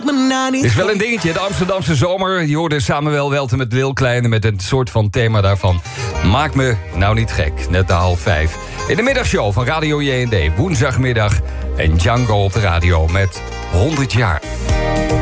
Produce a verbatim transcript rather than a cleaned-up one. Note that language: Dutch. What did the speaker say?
maakt me nou niet. Is wel een dingetje, de Amsterdamse zomer. Je hoorde Samuel Welten met Lil Kleine met een soort van thema daarvan. Maak me nou niet gek, net na half vijf. In de middagshow van Radio J en D, woensdagmiddag. En Django op de radio met honderd jaar.